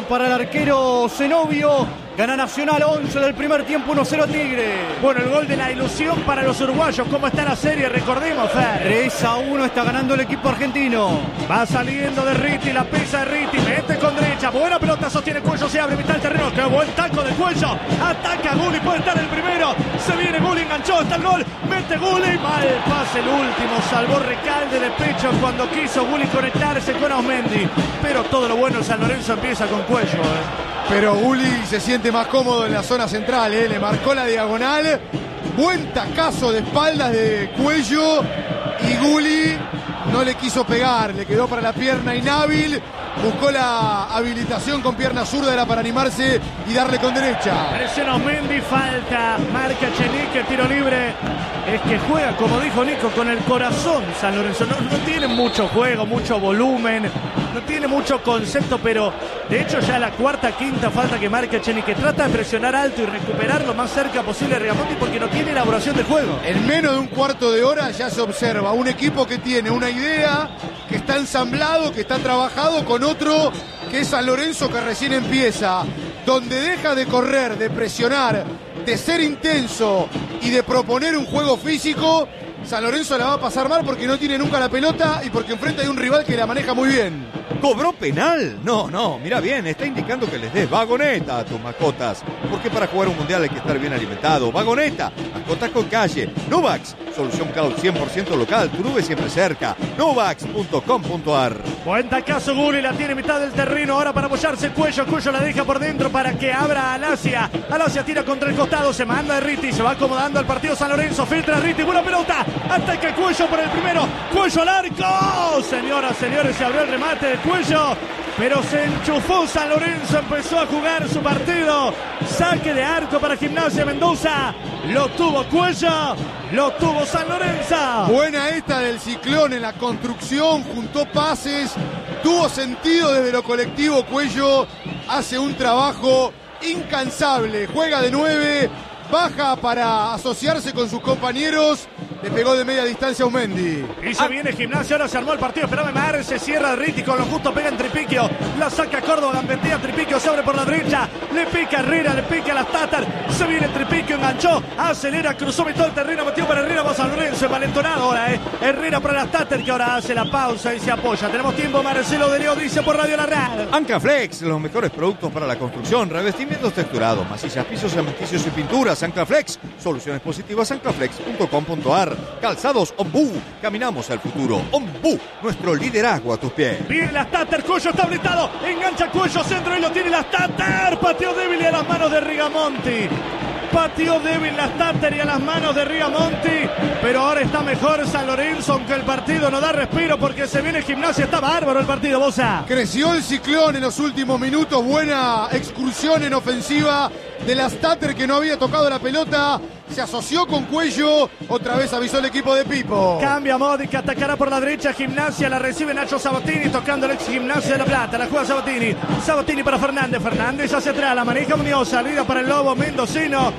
para el arquero Zenobio. Gana Nacional 11 del primer tiempo, 1-0 Tigre. Bueno, el gol de la ilusión para los uruguayos. ¿Cómo está la serie? Recordemos, Fer. 3-1 está ganando el equipo argentino. Va saliendo de Ritti, la pisa de Ritti. Mete con derecha. Buena pelota, sostiene Cuello, se abre mitad del terreno. ¡Qué buen taco de Cuello! Ataca Gulli, puede estar el primero. Se viene Gulli, enganchó, está el gol. Mete Gulli. Mal pase el último. Salvó Recalde de pecho cuando quiso Gulli conectarse con Ausmendi. Pero todo lo bueno en San Lorenzo empieza con Cuello, Pero Gulli se siente más cómodo en la zona central, le marcó la diagonal. Buen tacazo de espaldas de Cuello y Gulli no le quiso pegar, le quedó para la pierna inhábil. Buscó la habilitación con pierna zurda, era para animarse y darle con derecha. Presiona Mendy, falta, marca Chenique, tiro libre. Es que juega, como dijo Nico, con el corazón San Lorenzo. No tiene mucho juego, mucho volumen, no tiene mucho concepto, pero de hecho ya la cuarta, quinta falta que marca Chenique. Trata de presionar alto y recuperar lo más cerca posible a Rigamonti porque no tiene elaboración de juego. En menos de un cuarto de hora ya se observa un equipo que tiene una idea, que está ensamblado, que está trabajado, con otro que es San Lorenzo que recién empieza, donde deja de correr, de presionar, de ser intenso y de proponer un juego físico. San Lorenzo la va a pasar mal porque no tiene nunca la pelota y porque enfrente hay un rival que la maneja muy bien. ¿Cobró penal? No, mira bien, está indicando que les des vagoneta a tus mascotas. Porque para jugar un mundial hay que estar bien alimentado. Vagoneta, mascotas con calle. Novax, solución cloud 100% local, tu nube siempre cerca. Novax.com.ar. Buen tacazo Gulli, la tiene mitad del terreno ahora para apoyarse Cuello la deja por dentro para que abra a Alasia. Alasia tira contra el costado, se manda de Ritti, se va acomodando al partido San Lorenzo, filtra a Ritti, buena pelota, ataca Cuello por el primero, Cuello al arco. Señoras, señores, se abrió el remate de Cuello, pero se enchufó San Lorenzo, empezó a jugar su partido. Saque de arco para Gimnasia Mendoza, lo tuvo Cuello, lo tuvo San Lorenzo. Buena esta del Ciclón en la construcción, juntó pases, tuvo sentido desde lo colectivo. Cuello hace un trabajo incansable, juega de 9, baja para asociarse con sus compañeros. Le pegó de media distancia a Ausmendi. Y se viene Gimnasia, ahora se armó el partido. Esperame Mar, se cierra Ritti con lo justo, pega en Tripiquio. La saca Córdoba, gambetea Tripiquio, se abre por la derecha. Le pica Herrera, le pica a las Tatar. Se viene Tripiquio, enganchó, acelera, cruzó todo el terreno, metió para Herrera, va San Lorenzo, envalentonado ahora, Herrera para las Tatar, que ahora hace la pausa y se apoya. Tenemos tiempo, Marcelo de León dice por Radio La Radio. Anclaflex, los mejores productos para la construcción, revestimientos texturados, masillas, pisos, cementicios y pinturas. Anclaflex, soluciones positivas, anclaflex.com.ar. Calzados Ombú, caminamos al futuro. Ombú, nuestro liderazgo a tus pies. Viene las Tatar, Cuello está habilitado, engancha Cuello, centro y lo tiene las Tatar. Pateo débil y a las manos de Rigamonti. Pateó débil las Tatar y a las manos de Rigamonti, pero ahora está mejor San Lorenzo, aunque el partido no da respiro porque se viene Gimnasia. Está bárbaro el partido, Bosa. Creció el Ciclón en los últimos minutos, buena excursión en ofensiva de las Tatar, que no había tocado la pelota, se asoció con Cuello, otra vez avisó el equipo de Pipo. Cambia Modica, atacará por la derecha Gimnasia, la recibe Nacho Sabatini, tocando el ex Gimnasia de La Plata, la juega Sabatini para Fernández hacia atrás, la maneja Muñoz, salida para el Lobo Mendocino.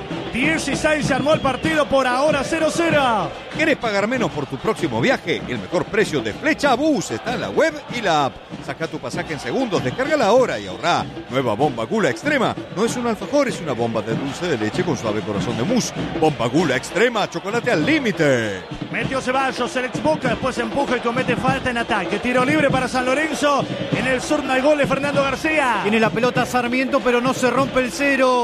16 se armó el partido, por ahora 0-0. ¿Querés pagar menos por tu próximo viaje? El mejor precio de Flecha Bus está en la web y la app. Saca tu pasaje en segundos, descárgala ahora y ahorrá. Nueva bomba Gula Extrema. No es un alfajor, es una bomba de dulce de leche con suave corazón de mousse. Bomba Gula Extrema, chocolate al límite. Metió Ceballos, el ex Boca, después empuja y comete falta en ataque. Tiro libre para San Lorenzo. En el sur no hay gol de Fernando García. Tiene la pelota Sarmiento, pero no se rompe el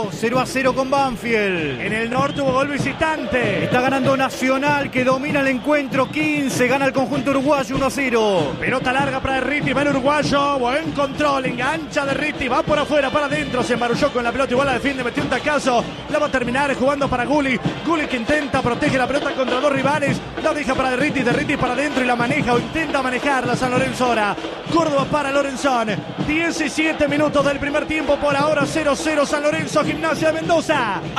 0-0 con Banfield. En el norte hubo gol visitante. Está ganando Nacional, que domina el encuentro. 15, gana el conjunto uruguayo 1-0. Pelota larga para Ritti, va el uruguayo. Buen control, engancha de Ritti, va por afuera, para adentro. Se embarulló con la pelota, igual la defiende, metió un tacazo. La va a terminar jugando para Gulli. Gulli que intenta, protege la pelota contra dos rivales. La deja para de Ritti para adentro y la maneja o intenta manejarla San Lorenzo ahora. Córdoba para Lorenzón. 17 minutos del primer tiempo, por ahora 0-0 San Lorenzo, Gimnasia de Mendoza. Hay un vino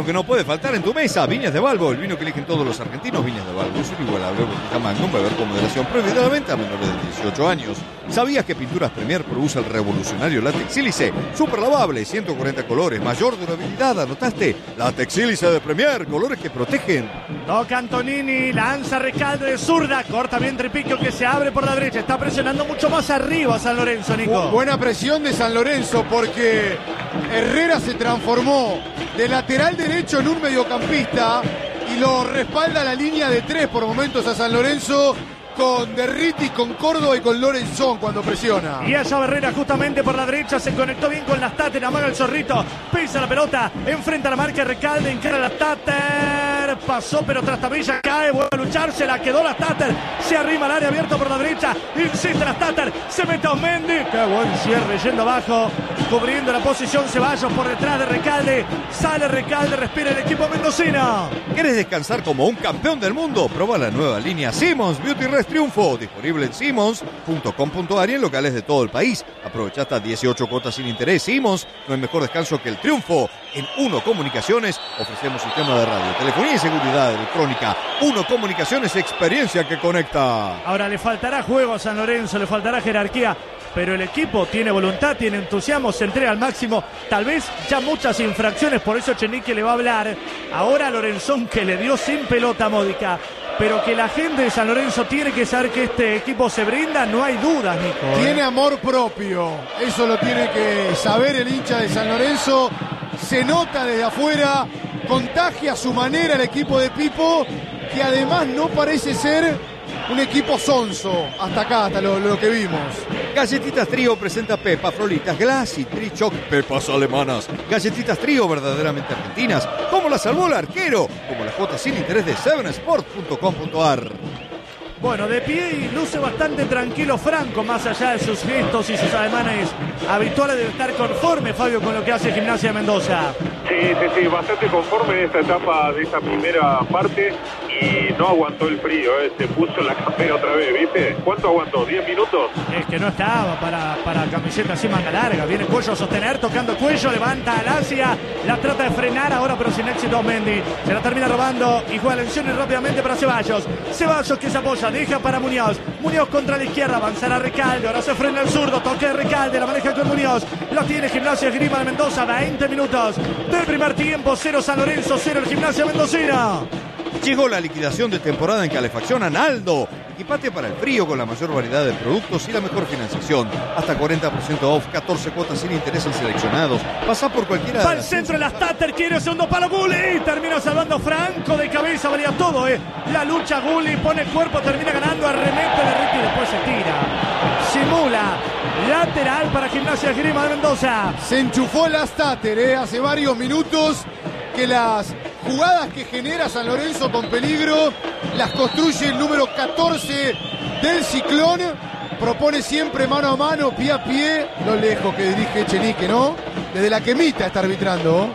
vino que no puede faltar en tu mesa. Viñas de Balbo, el vino que eligen todos los argentinos. Viñas de Balbo es inigualable, botella Magnum, beber con moderación, prohibida la venta a menores de 18 años. ¿Sabías que Pinturas Premier produce el revolucionario látex sílice? Super lavable, 140 colores, mayor durabilidad. ¿Anotaste? Látex sílice de Premier, colores que protegen. Toca Antonini, lanza Recalde de zurda, corta bien Tripiquio que se abre por la derecha. Está presionando mucho más arriba San Lorenzo, Nico. Buena presión de San Lorenzo porque Herrera se transformó de lateral derecho en un mediocampista y lo respalda la línea de 3 por momentos a San Lorenzo, con Derriti, con Córdoba y con Lorenzón cuando presiona. Y allá Herrera justamente por la derecha se conectó bien con las Tater, amaga el zorrito, pisa la pelota, enfrenta a la marca Recalde, encara la Tater, pasó pero tras tablilla cae, vuelve a luchar, se la quedó la Tater, se arrima al área abierta por la derecha, insiste la Tater, se mete a Mendy, qué buen cierre yendo abajo, cubriendo la posición Ceballos por detrás de Recalde, sale Recalde, respira el equipo mendocino. ¿Quieres descansar como un campeón del mundo? Prueba la nueva línea Simmons Beauty Rest Triunfo, disponible en simmons.com.ar y en locales de todo el país. Aprovecha hasta 18 cuotas sin interés. Simmons, no hay mejor descanso que el triunfo. En Uno Comunicaciones ofrecemos sistema de radio, telefonía y seguridad electrónica. Uno Comunicaciones, experiencia que conecta. Ahora le faltará juego a San Lorenzo, le faltará jerarquía, pero el equipo tiene voluntad, tiene entusiasmo, se entrega al máximo. Tal vez ya muchas infracciones, por eso Chenique le va a hablar. Ahora Lorenzón, que le dio sin pelota Módica. Pero que la gente de San Lorenzo tiene que saber que este equipo se brinda, no hay dudas, Nico. Tiene amor propio, eso lo tiene que saber el hincha de San Lorenzo. Se nota desde afuera, contagia a su manera el equipo de Pipo, que además no parece ser un equipo sonso hasta acá, hasta lo que vimos. Galletitas Trío presenta Pepa, Frolitas, Glass y Trichoc, pepas alemanas. Galletitas Trío verdaderamente argentinas, como la salvó el arquero, como la cuota sin interés de 7sport.com.ar. Bueno, de pie y luce bastante tranquilo Franco, más allá de sus gestos y sus ademanes habituales, de estar conforme, Fabio, con lo que hace Gimnasia de Mendoza. Sí, bastante conforme en esta etapa de esta primera parte y no aguantó el frío, se puso la campera otra vez, ¿viste? ¿Cuánto aguantó? ¿10 minutos? Es que no estaba para camiseta así manga larga, viene Cuello a sostener, tocando Cuello, levanta al Asia, la trata de frenar ahora pero sin éxito Mendy, se la termina robando y juega Lencioni rápidamente para Ceballos, que se apoya, deja para Muñoz contra la izquierda, avanzará Recalde, ahora se frena el zurdo, toque de Recalde, la maneja con Muñoz, la tiene Gimnasia Esgrima de Mendoza, 20 minutos del primer tiempo, 0 San Lorenzo, 0 el Gimnasia Mendocina. Llegó la liquidación de temporada en calefacción a Naldo. Equipate para el frío con la mayor variedad de productos y la mejor financiación. Hasta 40% off, 14 cuotas sin interés en seleccionados. Pasa por cualquiera de Va al centro de las Tater, quiere segundo palo Gulli. Termina salvando Franco de cabeza, valía todo, La lucha Gulli, pone cuerpo, termina ganando, arremete Derriti y después se tira. Simula. Lateral para Gimnasia Esgrima de Mendoza. Se enchufó las Tater, hace varios minutos que las jugadas que genera San Lorenzo con peligro las construye el número 14 del Ciclón. Propone siempre mano a mano, pie a pie, lo lejos que dirige Chenique, ¿no? Desde la quemita está arbitrando.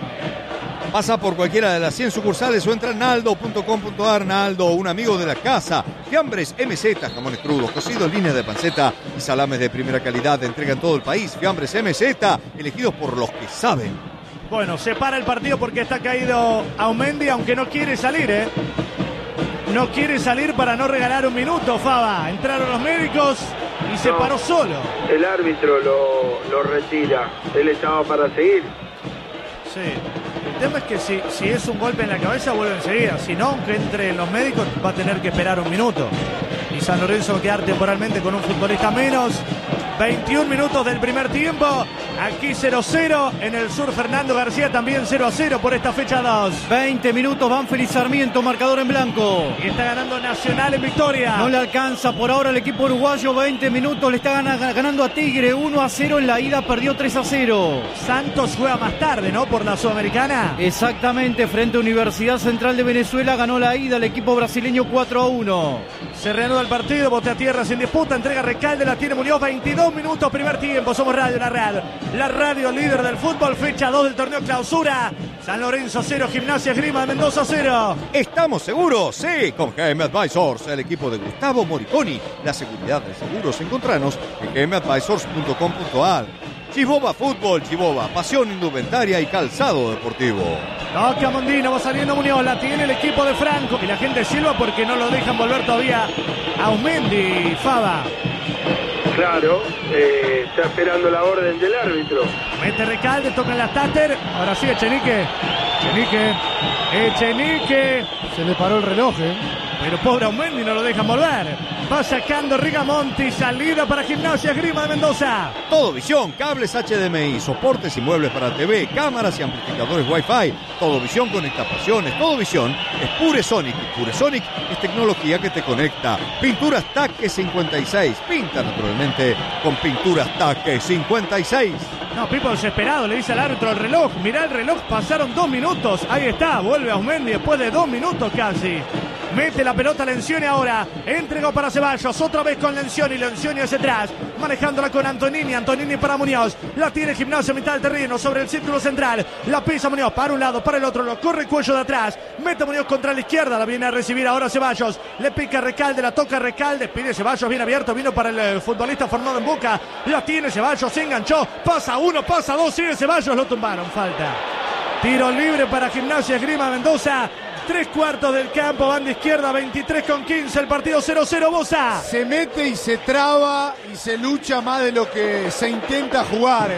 Pasa por cualquiera de las 100 sucursales o entra en naldo.com.ar. Naldo, un amigo de la casa. Fiambres MZ, jamones crudos, cocidos, líneas de panceta y salames de primera calidad. De entrega en todo el país. Fiambres MZ, elegidos por los que saben. Bueno, se para el partido porque está caído Aumendi, aunque no quiere salir, No quiere salir para no regalar un minuto, Faba. Entraron los médicos y se paró solo. El árbitro lo retira. Él estaba para seguir. Sí. El tema es que si es un golpe en la cabeza, vuelve enseguida. Si no, aunque entre los médicos, va a tener que esperar un minuto. Y San Lorenzo va a quedar temporalmente con un futbolista menos. 21 minutos del primer tiempo. Aquí 0-0. En el sur, Fernando García también 0-0 por esta fecha 2. 20 minutos, Banfield y Sarmiento, marcador en blanco. Y está ganando Nacional en victoria. No le alcanza por ahora el equipo uruguayo. 20 minutos, le está ganando a Tigre 1-0 en la ida, perdió 3-0. Santos juega más tarde, ¿no? Por la Sudamericana. Exactamente, frente a Universidad Central de Venezuela ganó la ida el equipo brasileño 4-1. Se reanuda el partido, bote a tierra sin disputa, entrega Recalde, la tiene Muñoz, 22 minutos, primer tiempo. Somos Radio La Red, la radio líder del fútbol, fecha 2 del torneo clausura. San Lorenzo 0, Gimnasia Esgrima de Mendoza 0. ¿Estamos seguros? Sí, con GM Advisors, el equipo de Gustavo Moriconi. La seguridad de seguros, encontranos en gmadvisors.com.ar. Chiboba Fútbol, Chiboba, pasión indumentaria y calzado deportivo. Toca Mondino, va saliendo Muñoz, la tiene el equipo de Franco. Y la gente silba porque no lo dejan volver todavía a Aumendi, Fava. Claro, está esperando la orden del árbitro. Mete Recalde, toca en la Tater. Ahora sí, Echenique. Echenique. Se le paró el reloj, Pero pobre Aumendi, no lo dejan volver. Va sacando Rigamonti, salida para Gimnasia Esgrima de Mendoza. Todo Visión, cables HDMI, soportes y muebles para TV, cámaras y amplificadores Wi-Fi. Todo Visión conecta pasiones. Todo Visión es Pure Sonic. Y Pure Sonic es tecnología que te conecta. Pinturas Taque 56. Pinta naturalmente con Pinturas Taque 56. No, Pipo desesperado, le dice al árbitro el reloj. Mirá el reloj, pasaron 2 minutos. Ahí está, vuelve Aumendi después de 2 minutos casi. Mete la pelota Lencioni ahora. Entregó para Ceballos. Otra vez con Lencioni. Lencioni hacia atrás. Manejándola con Antonini. Antonini para Muñoz. La tiene Gimnasia a mitad del terreno. Sobre el círculo central. La pisa Muñoz. Para un lado, para el otro. Lo corre Cuello de atrás. Mete Muñoz contra la izquierda. La viene a recibir ahora Ceballos. Le pica Recalde. La toca Recalde. Pide Ceballos bien abierto. Vino para el futbolista formado en Boca. La tiene Ceballos. Se enganchó. Pasa 1, pasa 2. Sigue Ceballos. Lo tumbaron. Falta. Tiro libre para Gimnasia Esgrima Mendoza. 3/4 del campo, banda izquierda, 23:15, el partido 0-0, Bosa. Se mete y se traba y se lucha más de lo que se intenta jugar.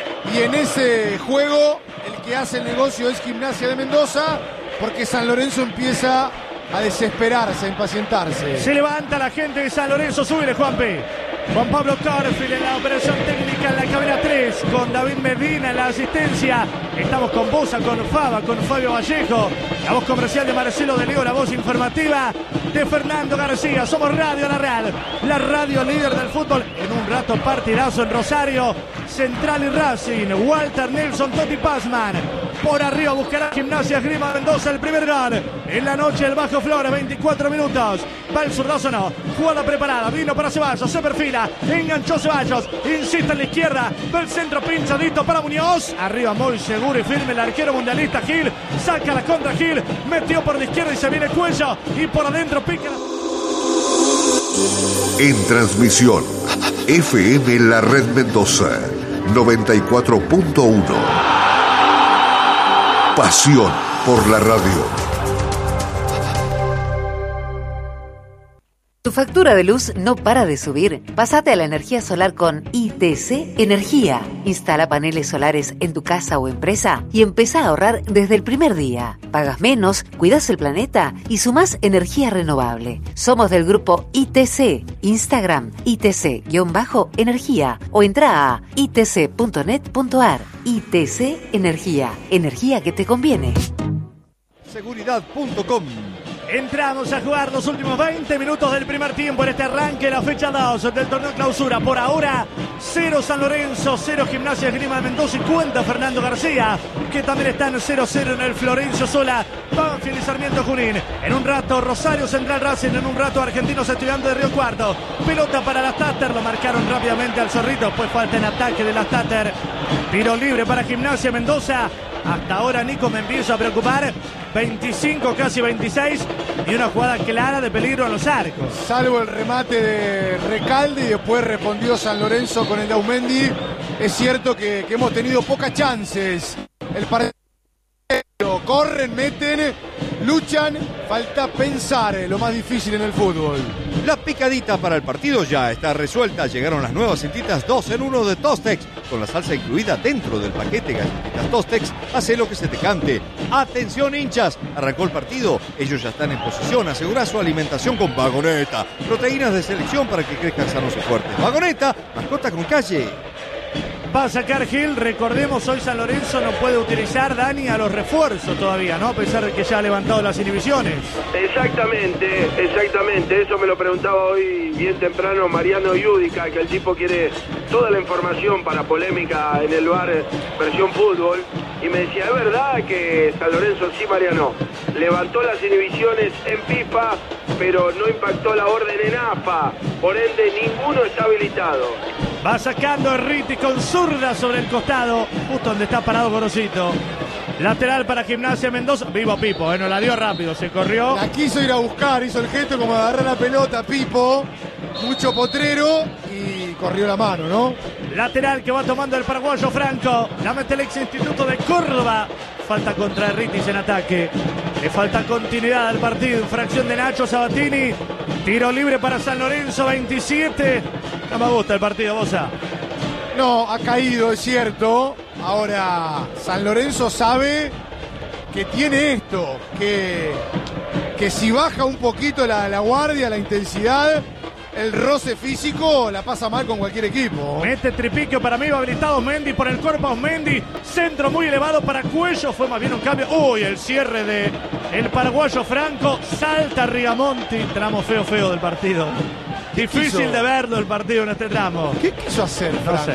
Y en ese juego, el que hace el negocio es Gimnasia de Mendoza, porque San Lorenzo empieza a desesperarse, a impacientarse. Se levanta la gente de San Lorenzo, súbele, Juanpi. Juan Pablo Corfield en la operación técnica en la cabina 3, con David Medina en la asistencia. Estamos con Bosa, con Fava, con Fabio Vallejo. La voz comercial de Marcelo de Leo, la voz informativa de Fernando García. Somos Radio La Real, la radio líder del fútbol. En un rato partidazo en Rosario, Central y Racing. Walter Nelson, Totti Pazman. Por arriba buscará Gimnasia Esgrima Mendoza el primer gol. En la noche el Bajo Flores, 24 minutos. Va el zurdazo, no. Jugada preparada, vino para Ceballos, se perfila. Enganchó Ceballos, insiste en la izquierda. Va el centro pinchadito para Muñoz. Arriba muy seguro y firme el arquero mundialista Gil. Saca la contra Gil. Metió por la izquierda y se viene Cuello. Y por adentro pica. En transmisión, FM La Red Mendoza, 94.1. Pasión por la radio. ¿Tu factura de luz no para de subir? Pásate a la energía solar con ITC Energía. Instala paneles solares en tu casa o empresa y empezá a ahorrar desde el primer día. Pagas menos, cuidas el planeta y sumás energía renovable. Somos del grupo ITC. Instagram ITC-energía o entra a itc.net.ar. ITC Energía. Energía que te conviene. Seguridad.com. Entramos a jugar los últimos 20 minutos del primer tiempo en este arranque, la fecha 2 del torneo clausura. Por ahora, 0 San Lorenzo, 0 Gimnasia Esgrima de Mendoza y cuenta Fernando García, que también está en 0-0 en el Florencio Sola, Banfield y Sarmiento Junín. En un rato Rosario Central Racing, en un rato Argentinos Estudiantes de Río Cuarto. Pelota para las Tater, lo marcaron rápidamente al Zorrito, pues falta en ataque de las Tater. Tiro libre para Gimnasia Mendoza. Hasta ahora Nico me empiezo a preocupar. 25, casi 26. Y una jugada clara de peligro en los arcos. Salvo el remate de Recalde y después respondió San Lorenzo con el de Aumendi. Es cierto que hemos tenido pocas chances. El partido corren, meten, luchan. Falta pensar, lo más difícil en el fútbol. La picadita para el partido ya está resuelta. Llegaron las nuevas cintitas 2 en 1 de Tostex, con la salsa incluida dentro del paquete. Galletitas Tostex, hace lo que se te cante. Atención, hinchas, arrancó el partido. Ellos ya están en posición. Asegura su alimentación con Vagoneta, proteínas de selección para que crezcan sanos y fuertes. Vagoneta, mascota con calle. Va a sacar Gil, recordemos, hoy San Lorenzo no puede utilizar, Dani, a los refuerzos todavía, ¿no? A pesar de que ya ha levantado las inhibiciones. Exactamente, eso me lo preguntaba hoy bien temprano Mariano Yudica, que el tipo quiere toda la información para Polémica en el bar versión fútbol, y me decía, ¿es verdad que San Lorenzo, sí, Mariano, levantó las inhibiciones en FIFA, pero no impactó la orden en AFA, por ende ninguno está habilitado? Va sacando Riti con zurda sobre el costado, justo donde está parado Gorosito. Lateral para Gimnasia Mendoza. Vivo Pipo, no la dio rápido, se corrió. La quiso ir a buscar, hizo el gesto como de agarrar la pelota Pipo. Mucho potrero y corrió la mano, ¿no? lateral que va tomando el paraguayo Franco. La mete el ex Instituto de Córdoba. Falta contra Ritis en ataque. Le falta continuidad al partido. Infracción de Nacho Sabatini. Tiro libre para San Lorenzo, 27. No me gusta el partido, Bosa. No, ha caído, es cierto. Ahora, San Lorenzo sabe que tiene esto, que si baja un poquito la guardia, la intensidad, el roce físico, la pasa mal con cualquier equipo. Mete Tripiquio, para mí va habilitado Osmendi por el cuerpo Osmendi. Centro muy elevado para Cuello, fue más bien un cambio. Uy, el cierre de el paraguayo Franco. Salta Rigamonti, tramo feo del partido. Difícil de verlo el partido en este tramo. ¿Qué quiso hacer Franco?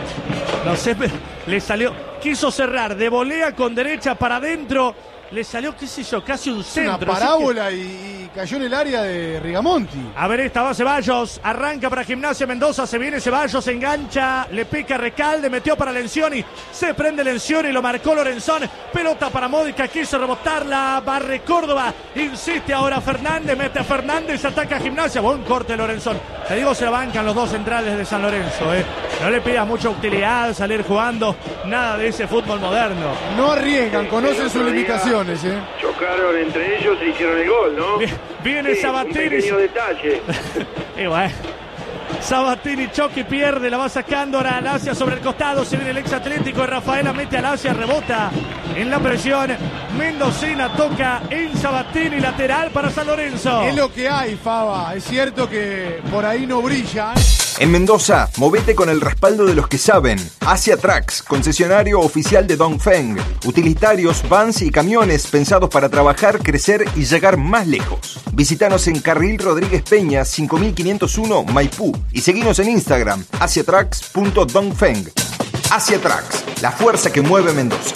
No sé, le salió. Quiso cerrar de volea con derecha para adentro. Le salió, qué sé yo, casi un centro. Una parábola y cayó en el área de Rigamonti. A ver, esta va Ceballos. Arranca para Gimnasia Mendoza. Se viene Ceballos, se engancha. Le pica Recalde. Metió para Lencioni. Se prende Lencioni. Lo marcó Lorenzón. Pelota para Módica. Quiso rebotarla. Barre Córdoba. Insiste ahora Fernández. Mete a Fernández. Ataca a Gimnasia. Buen corte Lorenzón. Te digo, se la bancan los dos centrales de San Lorenzo. No le pidas mucha utilidad salir jugando. Nada de ese fútbol moderno. No arriesgan. Conocen sus limitaciones. Chocaron entre ellos y hicieron el gol, ¿no? Viene sí, Sabatini. Un pequeño detalle. Y bueno, Sabatini choque y pierde, la va sacando ahora Alacia sobre el costado. Se viene el ex Atlético de Rafaela, mete a Alacia, rebota en la presión. Mendocina toca en Sabatini, lateral para San Lorenzo. Es lo que hay, Faba. Es cierto que por ahí no brillan. En Mendoza, movete con el respaldo de los que saben. Asia Trucks, concesionario oficial de Dongfeng. Utilitarios, vans y camiones pensados para trabajar, crecer y llegar más lejos. Visítanos en Carril Rodríguez Peña, 5501 Maipú. Y seguinos en Instagram, asiatrucks.dongfeng. Asia Trucks, la fuerza que mueve Mendoza.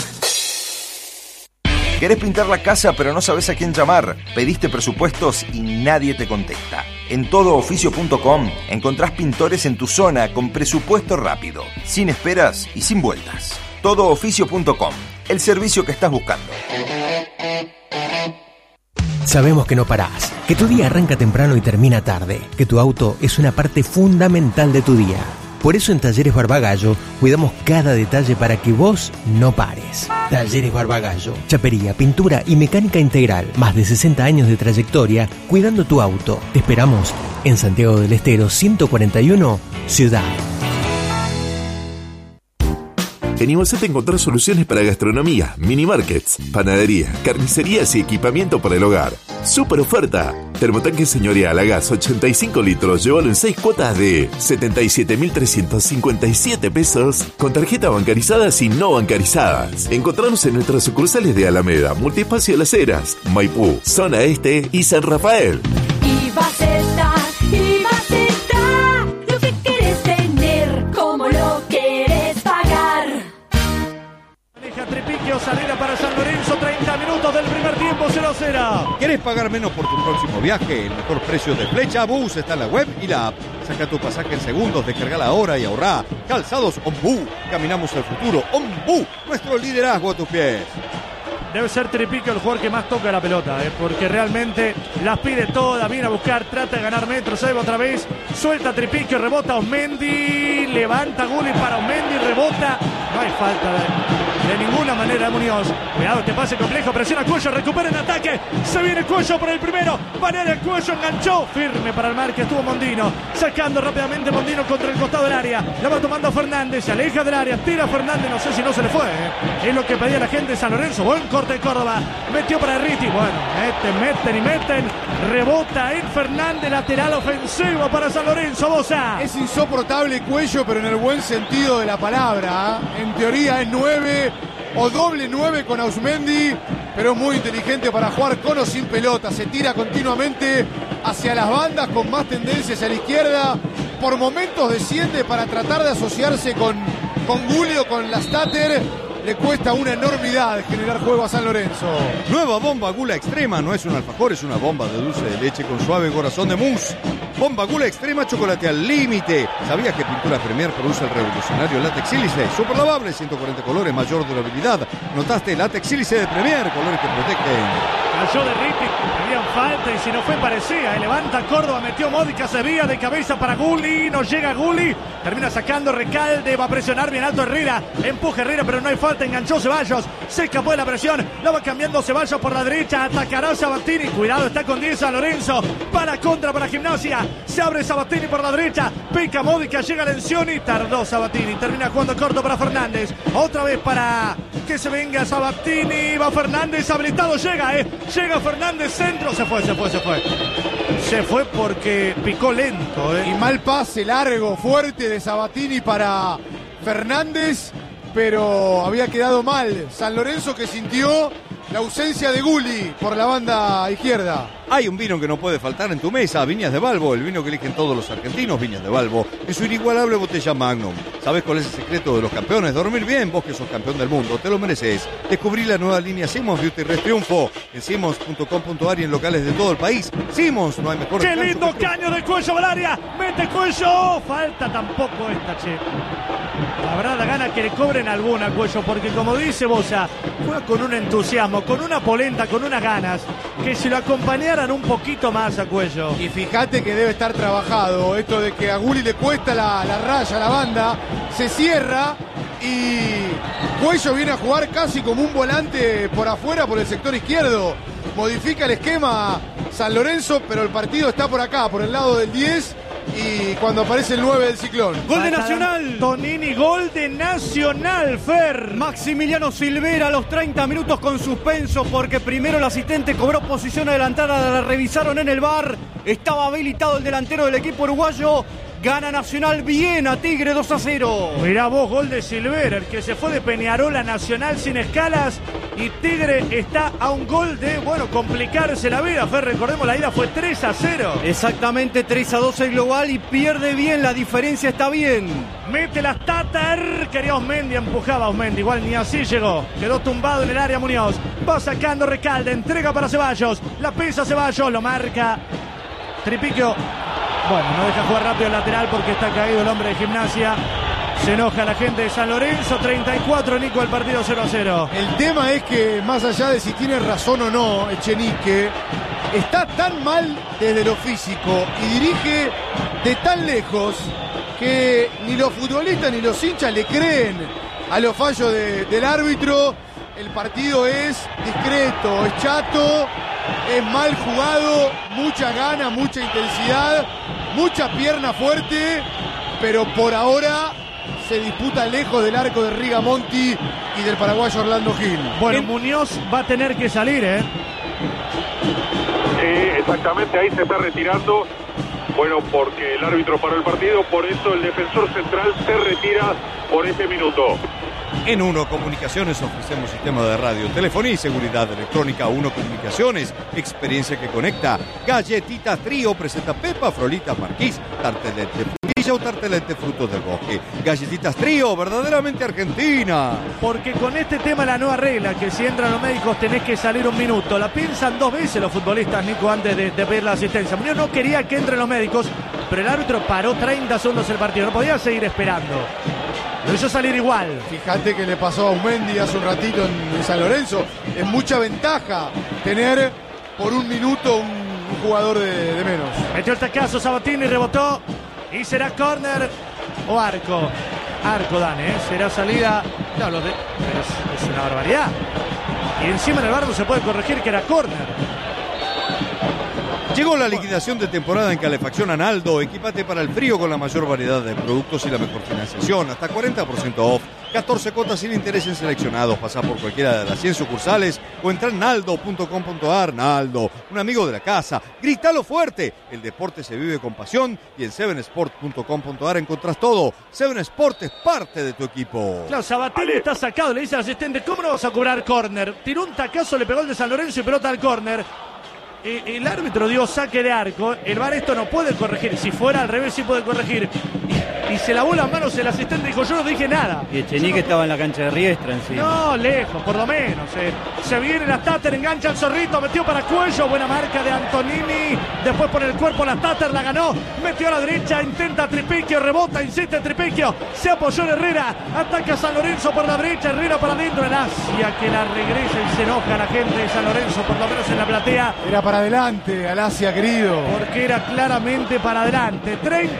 ¿Querés pintar la casa pero no sabés a quién llamar? Pediste presupuestos y nadie te contesta. En todooficio.com encontrás pintores en tu zona con presupuesto rápido, sin esperas y sin vueltas. Todooficio.com, el servicio que estás buscando. Sabemos que no parás, que tu día arranca temprano y termina tarde, que tu auto es una parte fundamental de tu día. Por eso en Talleres Barbagallo cuidamos cada detalle para que vos no pares. Talleres Barbagallo, chapería, pintura y mecánica integral. Más de 60 años de trayectoria cuidando tu auto. Te esperamos en Santiago del Estero 141, Ciudad. En Iguazú encontrás soluciones para gastronomía, mini markets, panadería, carnicerías y equipamiento para el hogar. ¡Super oferta! Termotanque señorial a gas 85 litros, llévalo en 6 cuotas de 77.357 pesos con tarjeta bancarizadas y no bancarizadas. Encontranos en nuestras sucursales de Alameda, Multiespacio Las Heras, Maipú, Zona Este y San Rafael. Ibaceta, lo que querés tener, como lo querés pagar. Maneja Tripiquio, salida para San Lorenzo, 30 minutos del primer tiempo, 0-0. ¿Querés pagar menos por tu próximo viaje? El mejor precio de Flecha Bus está en la web y la app. Saca tu pasaje en segundos, descargala ahora y ahorrá. Calzados Ombú, caminamos el futuro. Ombú, nuestro liderazgo a tus pies. Debe ser Tripiquio el jugador que más toca la pelota, porque realmente las pide todas, viene a buscar, trata de ganar metros, ahí va otra vez, suelta Tripiquio, rebota Osmendi, levanta Gulli para Osmendi, rebota, no hay falta de ninguna manera de Muñoz. Cuidado, este pase complejo, presiona Cuello, recupera en ataque, se viene Cuello por el primero, Vanera Cuello, enganchó, firme para el marque, estuvo Mondino, sacando rápidamente Mondino contra el costado del área, la va tomando Fernández, se aleja del área, tira Fernández, no sé si no se le fue, es lo que pedía la gente de San Lorenzo, buen corte de Córdoba, metió para Riti, bueno, meten, rebota en Fernández, lateral ofensivo para San Lorenzo, Bosa. Es insoportable Cuello, pero en el buen sentido de la palabra, En teoría es 9 o doble 9 con Ausmendi, pero es muy inteligente para jugar con o sin pelota, se tira continuamente hacia las bandas con más tendencias a la izquierda, por momentos desciende para tratar de asociarse con Gulli o con Lastater. Le cuesta una enormidad generar juego a San Lorenzo. Nueva bomba Gula Extrema, no es un alfajor, es una bomba de dulce de leche con suave corazón de mousse. Bomba Gula Extrema, chocolate al límite. ¿Sabías que Pintura Premier produce el revolucionario látex sílice? Super lavable, 140 colores, mayor durabilidad. ¿Notaste látex sílice de Premier? Colores que protegen. Cayó de Ritti, pedían falta y si no fue parecía. Levanta Córdoba, metió Módica, se vía de cabeza para Gulli, no llega Gulli, termina sacando Recalde, va a presionar bien alto Herrera, empuja Herrera pero no hay falta, enganchó Ceballos, se escapó de la presión, la va cambiando Ceballos por la derecha, atacará Sabatini, cuidado, está con 10 San Lorenzo, para contra para Gimnasia, se abre Sabatini por la derecha, pica Módica, llega Lencioni, tardó Sabatini, termina jugando corto para Fernández, otra vez para que se venga Sabatini, va Fernández, habilitado, llega Fernández, centro, se fue porque picó lento, Y mal pase largo, fuerte de Sabatini para Fernández, pero había quedado mal San Lorenzo, que sintió la ausencia de Gulli por la banda izquierda. Hay un vino que no puede faltar en tu mesa, Viñas de Balbo, el vino que eligen todos los argentinos, Viñas de Balbo, en su inigualable botella Magnum. ¿Sabes cuál es el secreto de los campeones? Dormir bien, vos que sos campeón del mundo, te lo mereces. Descubrí la nueva línea Simmons Beauty Rest Triunfo en simmons.com.ar y en locales de todo el país. Simmons, no hay mejor. ¡Qué lindo caño de Cuello al área! ¡Mete Cuello! Falta tampoco esta, che. Habrá la gana que le cobren alguna, Cuello, porque como dice Bosa, juega con un entusiasmo, con una polenta, con unas ganas, que si lo acompañaran un poquito más a Cuello. Y fíjate que debe estar trabajado esto de que a Gulli le cuesta la raya, la banda, se cierra y Cuello viene a jugar casi como un volante por afuera, por el sector izquierdo. Modifica el esquema San Lorenzo, pero el partido está por acá, por el lado del 10. Y cuando aparece el 9 del Ciclón. Gol de Nacional. Tonini, gol de Nacional, Fer. Maximiliano Silvera a los 30 minutos con suspenso porque primero el asistente cobró posición adelantada, la revisaron en el VAR. Estaba habilitado el delantero del equipo uruguayo. Gana Nacional bien a Tigre 2-0. Mirá vos, gol de Silvera, el que se fue de Peñarol a Nacional sin escalas. Y Tigre está a un gol de, complicarse la vida. Fer, recordemos, la ida fue 3-0. Exactamente, 3-2 el global y pierde bien, la diferencia está bien. Mete las Tatar, quería Osmendi, empujaba a Osmendi, igual ni así llegó. Quedó tumbado en el área Muñoz. Va sacando Recalde, entrega para Ceballos. La pisa Ceballos, lo marca Tripiquio. Bueno, no deja jugar rápido el lateral porque está caído el hombre de Gimnasia. Se enoja la gente de San Lorenzo. 34, Nico, el partido 0-0. El tema es que, más allá de si tiene razón o no Echenique, está tan mal desde lo físico y dirige de tan lejos que ni los futbolistas ni los hinchas le creen a los fallos del árbitro. El partido es discreto, es chato, es mal jugado, mucha gana, mucha intensidad, mucha pierna fuerte, pero por ahora se disputa lejos del arco de Rigamonti y del paraguayo Orlando Gil. Bueno, Muñoz va a tener que salir, ¿eh? Sí, exactamente, ahí se está retirando. Bueno, porque el árbitro paró el partido, por eso el defensor central se retira por este minuto. En Uno Comunicaciones ofrecemos sistema de radio, telefonía y seguridad electrónica. Uno Comunicaciones, experiencia que conecta. Galletitas Trío presenta Pepa, Frolita, Marquís, tartelet de frutilla o tartelet de frutos del bosque. Galletitas Trío, verdaderamente argentina. Porque con este tema la nueva regla, que si entran los médicos tenés que salir un minuto. La piensan 2 veces los futbolistas, Nico, antes de pedir la asistencia. Muñoz no quería que entren los médicos, pero el árbitro paró 30 segundos el partido. No podía seguir esperando. Lo hizo salir igual. Fíjate que le pasó a Osmendi hace un ratito en San Lorenzo. Es mucha ventaja tener por un minuto un jugador de menos. Metió el tacazo Sabatini, rebotó y será córner o arco. Arco, Dani, ¿eh? Será salida. No, pero es una barbaridad. Y encima en el bardo se puede corregir que era córner. Llegó la liquidación de temporada en Calefacción Analdo. Equipate para el frío con la mayor variedad de productos y la mejor financiación. Hasta 40% off. 14 cuotas sin interés en seleccionados. Pasá por cualquiera de las 100 sucursales o entra en naldo.com.ar. Naldo, un amigo de la casa. Grítalo fuerte. El deporte se vive con pasión y en 7sport.com.ar encontrás todo. 7sport es parte de tu equipo. Claro, Sabatini está sacado. Le dice al asistente, ¿cómo no vas a cobrar córner? Tiró un tacazo, le pegó el de San Lorenzo y pelota al córner. El árbitro dio saque de arco. El VAR esto no puede corregir. Si fuera al revés sí puede corregir. y se lavó las manos el asistente, dijo, yo no dije nada. Y Echenique estaba en la cancha de Riestra encima. No, lejos, por lo menos. Se viene la Tater, engancha al Zorrito, metió para Cuello, buena marca de Antonini. Después por el cuerpo la Tater, la ganó, metió a la derecha, intenta Tripiquio, rebota, insiste Tripiquio, se apoyó en Herrera, ataca a San Lorenzo por la derecha, Herrera para adentro, el Asia que la regresa y se enoja la gente de San Lorenzo, por lo menos en la platea. Era para adelante, Alasia querido. Porque era claramente para adelante.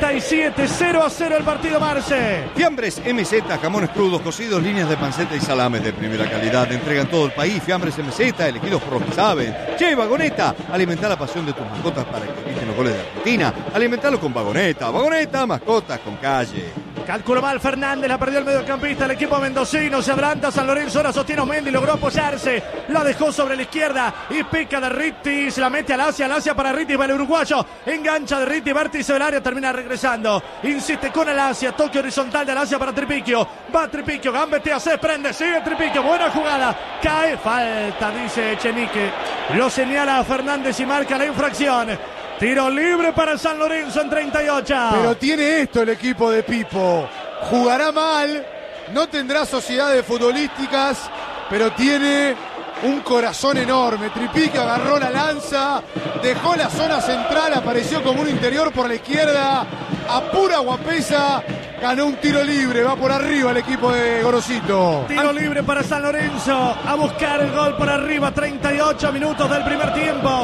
37-0-0 el partido, Marce. Fiambres MZ, jamones crudos, cocidos, líneas de panceta y salames de primera calidad. Entregan todo el país. Fiambres MZ, elegidos por los que saben. Che, Vagoneta, alimenta la pasión de tus mascotas para que eviten los goles de Argentina. Alimentalo con Vagoneta. Vagoneta, mascotas con calle. Calculó mal Fernández, la perdió el mediocampista, el equipo mendocino, se adelanta San Lorenzo, ahora sostiene Osmendi, logró apoyarse, la dejó sobre la izquierda y pica de Rittis, la mete al Asia para Rittis, va el uruguayo, engancha de Rittis, vértice del área, termina regresando, insiste con el Asia, toque horizontal del Asia para Tripiquio, va Tripiquio, gambetea, se prende, sigue Tripiquio, buena jugada, cae, falta, dice Echenique, lo señala a Fernández y marca la infracción. Tiro libre para San Lorenzo en 38. Pero tiene esto el equipo de Pipo. Jugará mal, no tendrá sociedades futbolísticas, pero tiene un corazón enorme. Tripique agarró la lanza, dejó la zona central, apareció como un interior por la izquierda, a pura guapesa. Ganó un tiro libre, va por arriba el equipo de Gorosito. Tiro libre para San Lorenzo, a buscar el gol por arriba, 38 minutos del primer tiempo.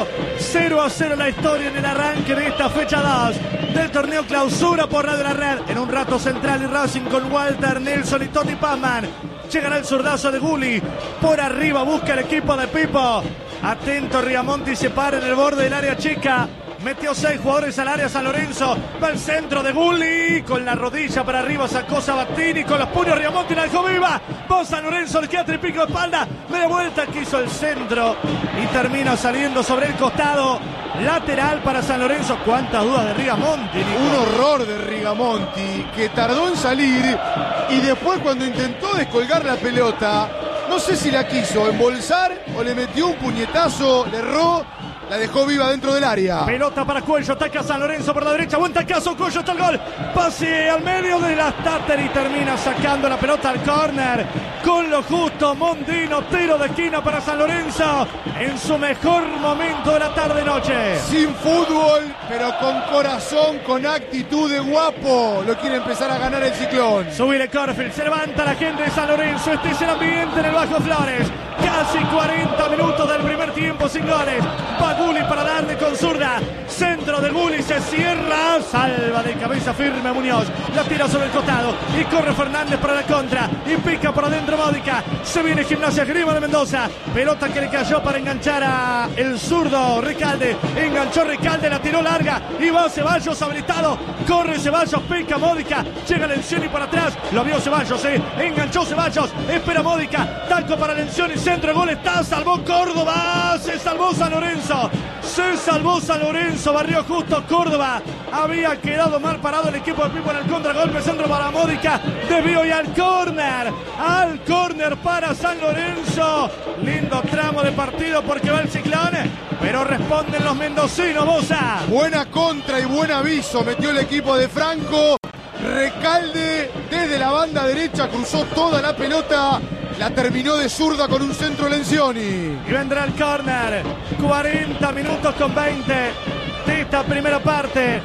0-0 la historia en el arranque de esta fecha 2 del torneo Clausura por Radio La Red. En un rato Central y Racing con Walter, Nelson y Tony Pazman. Llegará el zurdazo de Gulli, por arriba busca el equipo de Pipo. Atento Riamonti, se para en el borde del área chica. Metió 6 jugadores al área San Lorenzo. Va al centro de Gulli. Con la rodilla para arriba sacó Sabatini. Con los puños Riamonti la dejó viva. Va San Lorenzo, le queda Tripiquio de espalda. Media vuelta, quiso el centro. Y termina saliendo sobre el costado. Lateral para San Lorenzo. ¿Cuántas dudas de Rigamonti? Un horror de Rigamonti, que tardó en salir. Y después cuando intentó descolgar la pelota, no sé si la quiso embolsar o le metió un puñetazo, le erró. La dejó viva dentro del área. Pelota para Cuello, ataca a San Lorenzo por la derecha. Buen tacazo, Cuello, está el gol. Pase al medio de la Tater y termina sacando la pelota al córner. Con lo justo, Mondino, tiro de esquina para San Lorenzo. En su mejor momento de la tarde-noche. Sin fútbol, pero con corazón, con actitud de guapo. Lo quiere empezar a ganar el Ciclón. Subile Corfield, se levanta la gente de San Lorenzo. Este es el ambiente en el Bajo Flores. Casi 40 minutos del primer tiempo sin goles. Va Gulli para darle con zurda. Centro de Gulli, se cierra. Salva de cabeza firme Muñoz. La tira sobre el costado. Y corre Fernández para la contra. Y pica por adentro Módica. Se viene Gimnasia Grima de Mendoza. Pelota que le cayó para enganchar a el zurdo Recalde. Enganchó Recalde, la tiró larga. Y va Ceballos habilitado. Corre Ceballos, pica Módica. Llega Lencioni para atrás. Lo vio Ceballos, enganchó Ceballos. Espera Módica. Taco para Lencioni. Centro, gol está. Salvó Córdoba. Se salvó San Lorenzo. Se salvó San Lorenzo. Barrió justo Córdoba. Había quedado mal parado el equipo de Pipo en el contragolpe. Centro para Módica. Desvío y al córner. Al córner para San Lorenzo. Lindo tramo de partido porque va el Ciclón. Pero responden los mendocinos, Bosa. Buena contra y buen aviso metió el equipo de Franco. Recalde desde la banda derecha cruzó toda la pelota. La terminó de zurda con un centro Lencioni. Y vendrá el córner. 40 minutos con 20 de esta primera parte.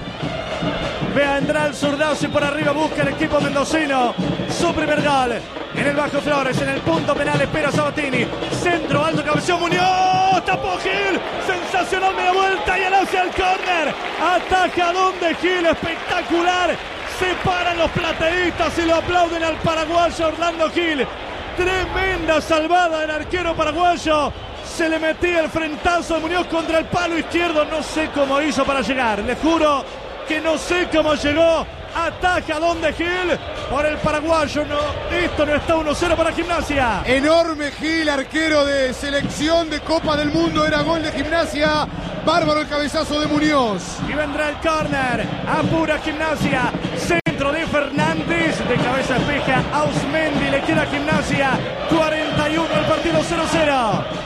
Vendrá el zurdazo y por arriba busca el equipo mendocino su primer gol. En el Bajo Flores, en el punto penal espera Sabatini. Centro, alto, cabeceó Muñoz. Tapó Gil. Sensacional media vuelta y el hacia el córner. Ataca donde Gil, espectacular. Se paran los plateístas y lo aplauden al paraguayo Orlando Gil. Tremenda salvada del arquero paraguayo. Se le metía el frentazo de Muñoz contra el palo izquierdo. No sé cómo hizo para llegar. Le juro que no sé cómo llegó. Ataca donde Gil por el paraguayo. No, esto no está 1-0 para Gimnasia. Enorme Gil, arquero de selección de Copa del Mundo. Era gol de Gimnasia. Bárbaro el cabezazo de Muñoz. Y vendrá el córner. Apura Gimnasia. Centro de Fernández. De cabeza espeja Ausmendi. Le queda Gimnasia. 41 el partido 0-0.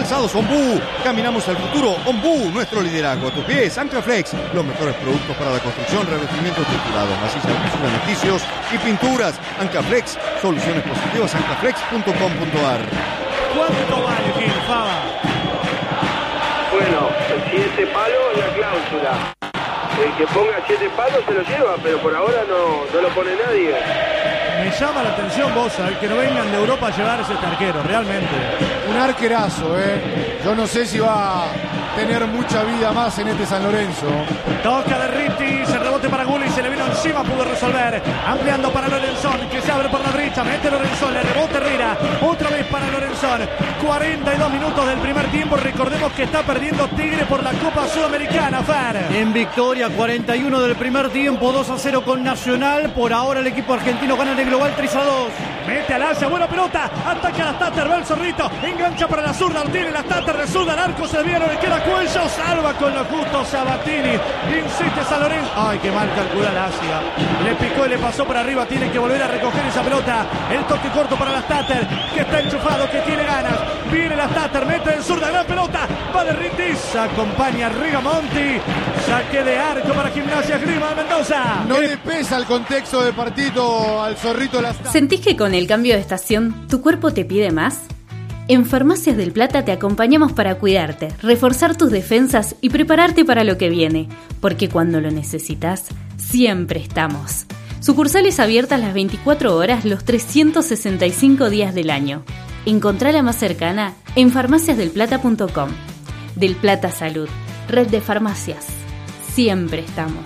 Calzados Ombú, caminamos al futuro. Ombú, nuestro liderazgo a tus pies. Anclaflex, los mejores productos para la construcción, revestimientos estructurados, masillas, pisos alimenticios y pinturas. Anclaflex, soluciones positivas, anclaflex.com.ar. ¿Cuánto vale, Gil, Fava? Bueno, 7 palos la cláusula. El que ponga 7 palos se lo lleva, pero por ahora no lo pone nadie. Me llama la atención, vos, que no vengan de Europa a llevarse este arquero, realmente. Un arquerazo, Yo no sé si va a tener mucha vida más en este San Lorenzo. Toca de Ritti, se rebote para Gulli, se le vino encima, pudo resolver. Ampliando para Lorenzón, que se abre por la derecha, mete Lorenzón, le rebote Herrera. Otra vez para Lorenzón. 42 minutos del primer tiempo. Recordemos que está perdiendo Tigre por la Copa Sudamericana, Fer. En victoria, 41 del primer tiempo, 2-0 con Nacional. Por ahora el equipo argentino gana en el global 3-2. Mete al Asia, buena pelota, ataca a la Tatter, va el Zorrito, engancha para la zurda, lo tiene la Tatter de zurda, al arco se desvía, no le queda cuello, salva con lo justo Sabatini, insiste San Lorenzo, ay, qué mal calcula el Asia, le picó y le pasó por arriba, tiene que volver a recoger esa pelota, el toque corto para la Tatter, que está enchufado, que tiene ganas, viene la Tatter, mete en zurda, gran pelota, va de Ritis, acompaña a Rigamonti, saque de arco para Gimnasia Grima de Mendoza. No le pesa el contexto de partido al Zorrito de las... ¿Sentís que con el cambio de estación tu cuerpo te pide más? En Farmacias del Plata te acompañamos para cuidarte, reforzar tus defensas y prepararte para lo que viene, porque cuando lo necesitas, siempre estamos. Sucursales abiertas las 24 horas, los 365 días del año. Encontrá la más cercana en farmaciasdelplata.com. Del Plata Salud, red de farmacias. Siempre estamos.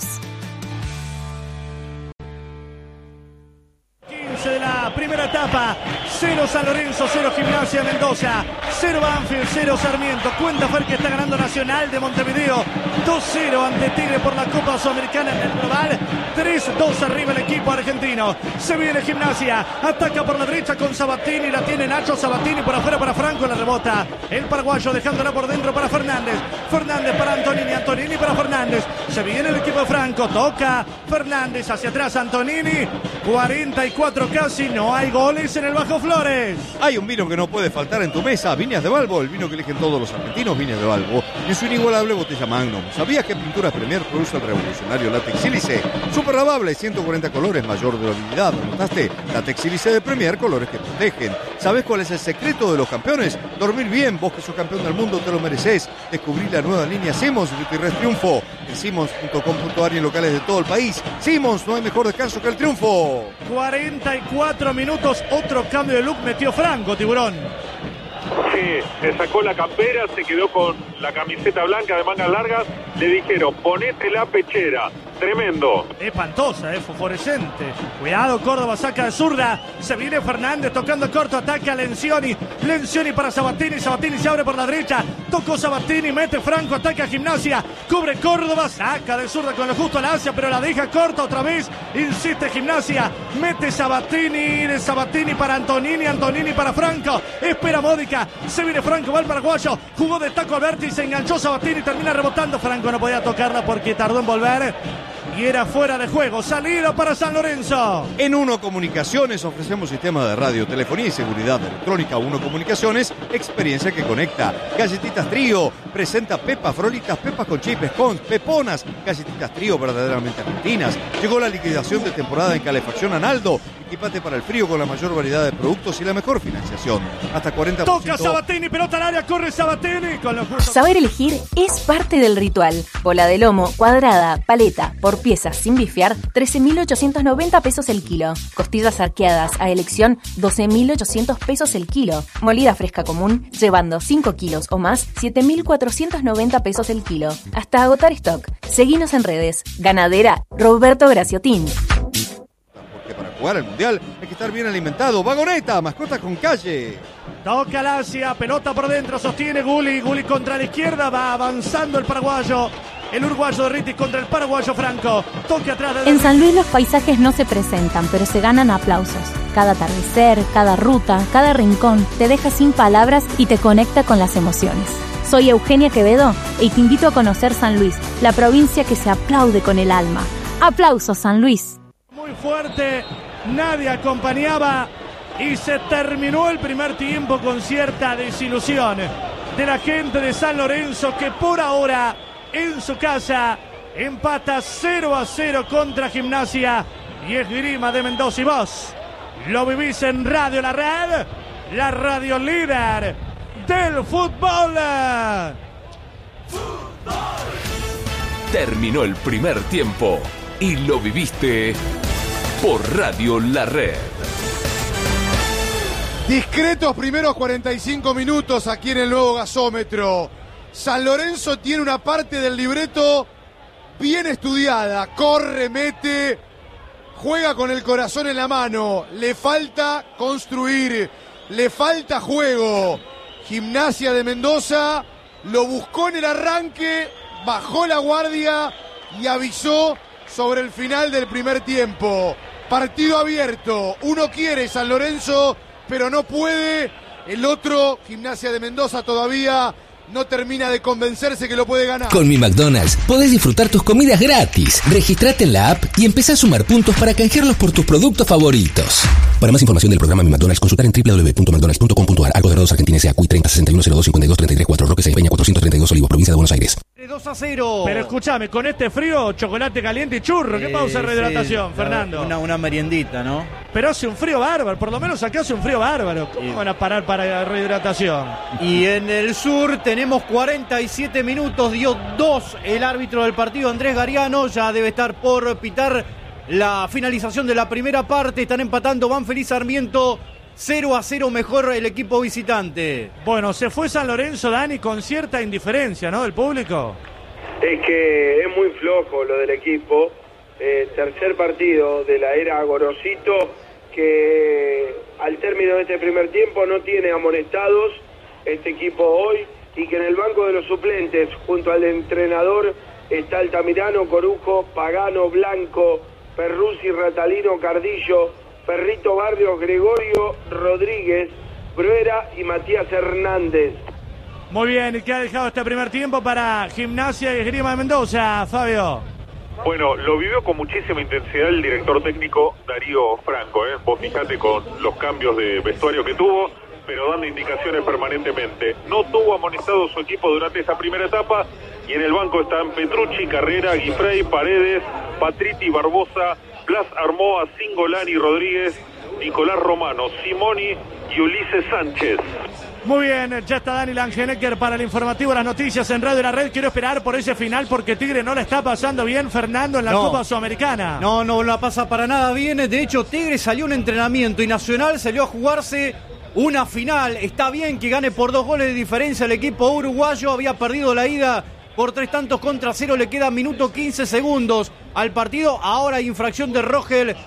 De la primera etapa, 0 San Lorenzo, 0 Gimnasia Mendoza, 0 Banfield, 0 Sarmiento. Cuenta Fer que está ganando Nacional de Montevideo 2-0 ante Tigre por la Copa Sudamericana en el global. 3-2 arriba el equipo argentino. Se viene Gimnasia, ataca por la derecha con Sabatini, la tiene Nacho Sabatini por afuera para Franco, la rebota el paraguayo dejándola por dentro para Fernández. Fernández para Antonini, Antonini para Fernández. Se viene el equipo de Franco, toca Fernández hacia atrás Antonini. 44 casi, no hay goles en el Bajo Flores. Hay un vino que no puede faltar en tu mesa, Viñas de Balbo, el vino que eligen todos los argentinos, Viñas de Balbo, en su inigualable botella Magnum. ¿Sabías que Pinturas Premier produce el revolucionario látex sílice? Super lavable, 140 colores, mayor durabilidad. ¿Notaste? Látex sílice de Premier, colores que protegen. ¿Sabes cuál es el secreto de los campeones? Dormir bien, vos que sos campeón del mundo te lo mereces. Descubrí la nueva línea Simmons Gutiérrez Triunfo en simmons.com.ar y en locales de todo el país. Simmons, no hay mejor descanso que el triunfo. 44 minutos, otro cambio de look metió Franco, Tiburón. Sí, se sacó la campera, se quedó con la camiseta blanca de mangas largas. Le dijeron, ponete la pechera. Tremendo. Espantosa, fosforescente. Cuidado, Córdoba saca de zurda. Se viene Fernández tocando corto, ataca a Lencioni. Lencioni para Sabatini. Sabatini se abre por la derecha. Tocó Sabatini, mete Franco, ataca a Gimnasia. Cubre Córdoba, saca de zurda con lo justo a la Asia, pero la deja corta otra vez. Insiste Gimnasia. Mete Sabatini. De Sabatini para Antonini. Antonini para Franco. Espera Módica. Se viene Franco, va el paraguayo. Jugó de taco Alberti, se enganchó Sabatini. Termina rebotando. Franco no podía tocarla porque tardó en volver. Y era fuera de juego, salida para San Lorenzo. En Uno Comunicaciones ofrecemos sistema de radio, telefonía y seguridad electrónica. Uno Comunicaciones, experiencia que conecta. Galletitas Trío, presenta Pepas Frolitas, Pepas con chips, con Peponas. Galletitas Trío verdaderamente argentinas. Llegó la liquidación de temporada en calefacción Analdo. Equipate para el frío con la mayor variedad de productos y la mejor financiación. Hasta 40%. Toca Sabatini, pelota al área, corre Sabatini. Con los justos. Saber elegir es parte del ritual. Bola de lomo, cuadrada, paleta, por piezas sin bifiar, 13.890 pesos el kilo. Costillas arqueadas a elección, 12.800 pesos el kilo. Molida fresca común, llevando 5 kilos o más, 7.490 pesos el kilo. Hasta agotar stock. Seguinos en redes. Ganadera Roberto Graciotín. Porque para jugar al Mundial hay que estar bien alimentado. Vagoneta, mascotas con calle. Toca al Asia, pelota por dentro, sostiene Gulli. Gulli contra la izquierda, va avanzando el paraguayo. El uruguayo de Ritis contra el paraguayo Franco. Toque atrás de... En San Luis los paisajes no se presentan, pero se ganan aplausos. Cada atardecer, cada ruta, cada rincón te deja sin palabras y te conecta con las emociones. Soy Eugenia Quevedo y te invito a conocer San Luis, la provincia que se aplaude con el alma. ¡Aplausos, San Luis! Muy fuerte, nadie acompañaba y se terminó el primer tiempo con cierta desilusión. de la gente de San Lorenzo, que por ahora en su casa empata 0-0 contra Gimnasia y Esgrima de Mendoza. Y vos lo vivís en Radio La Red, la radio líder del fútbol. Terminó el primer tiempo y lo viviste por Radio La Red. Discretos primeros 45 minutos aquí en el nuevo gasómetro. San Lorenzo tiene una parte del libreto bien estudiada. Corre, mete, juega con el corazón en la mano. Le falta construir, le falta juego. Gimnasia de Mendoza lo buscó en el arranque, bajó la guardia y avisó sobre el final del primer tiempo. Partido abierto. Uno quiere San Lorenzo, pero no puede. El otro, Gimnasia de Mendoza, todavía no termina de convencerse que lo puede ganar. Con Mi McDonald's podés disfrutar tus comidas gratis. Registrate en la app y empezá a sumar puntos para canjearlos por tus productos favoritos. Para más información del programa Mi McDonald's, consultar en www.mcdonalds.com.ar. Arcos Dorados Argentina S.A. CUI 30 61 02 52 33 4 Roque Peña 432 Olivos, provincia de Buenos Aires. 2-0. Pero escúchame, con este frío, chocolate caliente y churro. ¿Qué pausa de rehidratación, Fernando? Una meriendita, ¿no? Pero hace un frío bárbaro, por lo menos aquí hace un frío bárbaro. ¿Cómo van a parar para rehidratación? Y en el sur tenemos 47 minutos, dio 2 el árbitro del partido, Andrés Gariano, ya debe estar por pitar la finalización de la primera parte. Están empatando Banfield y Sarmiento, 0-0 mejor el equipo visitante. Bueno, se fue San Lorenzo, Dani, con cierta indiferencia, ¿no?, del público. Es que es muy flojo lo del equipo. Tercer partido de la era Gorosito, que al término de este primer tiempo no tiene amonestados este equipo hoy, y que en el banco de los suplentes, junto al entrenador, está Altamirano, Corujo, Pagano, Blanco, Perruzzi, Ratalino, Cardillo, Perrito Barrios, Gregorio Rodríguez, Bruera y Matías Hernández. Muy bien, ¿y qué ha dejado este primer tiempo para Gimnasia y Esgrima de Mendoza, Fabio? Bueno, lo vivió con muchísima intensidad el director técnico Darío Franco. Vos fijate con los cambios de vestuario que tuvo, pero dando indicaciones permanentemente. No tuvo amonestado su equipo durante esta primera etapa, y en el banco están Petrucci, Carrera, Guifrey, Paredes, Patriti, Barbosa, Blas Armoa, Singolani, Rodríguez, Nicolás Romano, Simoni y Ulises Sánchez. Muy bien, ya está Dani Langenecker para el informativo, las noticias en Radio La Red. Quiero esperar por ese final porque Tigre no la está pasando bien, Fernando, en la Copa Sudamericana. No la pasa para nada bien. De hecho, Tigre salió un entrenamiento y Nacional salió a jugarse una final. Está bien que gane por 2 goles de diferencia el equipo uruguayo. Había perdido la ida por 3-0, le queda minuto 15 segundos al partido. Ahora hay infracción de Rogel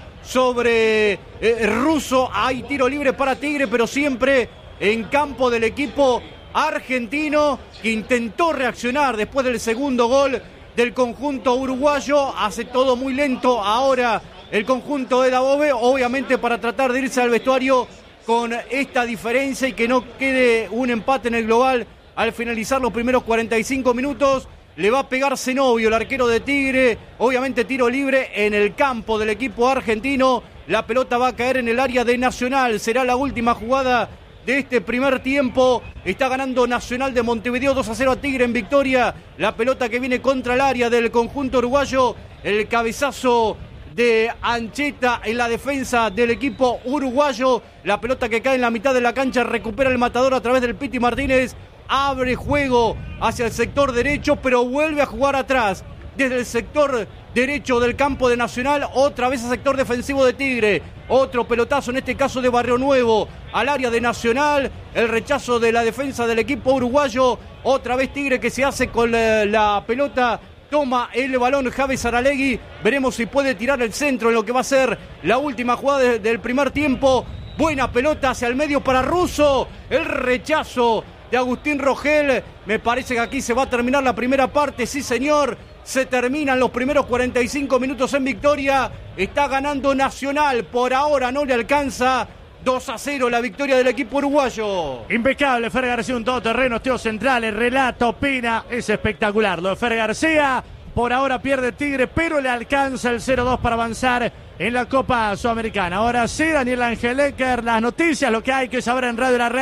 sobre Russo. Hay tiro libre para Tigre, pero siempre en campo del equipo argentino, que intentó reaccionar después del segundo gol del conjunto uruguayo. Hace todo muy lento ahora el conjunto de Dabove, obviamente para tratar de irse al vestuario con esta diferencia y que no quede un empate en el global al finalizar los primeros 45 minutos. Le va a pegar Zenobio, el arquero de Tigre. Obviamente tiro libre en el campo del equipo argentino. La pelota va a caer en el área de Nacional. Será la última jugada de este primer tiempo. Está ganando Nacional de Montevideo 2-0 a Tigre en victoria. La pelota que viene contra el área del conjunto uruguayo. El cabezazo de Ancheta en la defensa del equipo uruguayo. La pelota que cae en la mitad de la cancha. Recupera el matador a través del Piti Martínez. Abre juego hacia el sector derecho, pero vuelve a jugar atrás. Desde el sector derecho del campo de Nacional, otra vez al sector defensivo de Tigre. Otro pelotazo, en este caso de Barrio Nuevo, al área de Nacional. El rechazo de la defensa del equipo uruguayo. Otra vez Tigre que se hace con la pelota. Toma el balón Javi Saralegui. Veremos si puede tirar el centro en lo que va a ser la última jugada del primer tiempo. Buena pelota hacia el medio para Russo. El rechazo de Agustín Rogel. Me parece que aquí se va a terminar la primera parte. Sí, señor. Se terminan los primeros 45 minutos en victoria. Está ganando Nacional. Por ahora no le alcanza. 2-0 la victoria del equipo uruguayo. Impecable, Fer García, un todoterreno, estilos centrales, relato, opina. Es espectacular lo de Fer García. Por ahora pierde Tigre, pero le alcanza el 0-2 para avanzar en la Copa Sudamericana. Ahora sí, Daniel Langenecker, las noticias, lo que hay que saber en Radio La Red.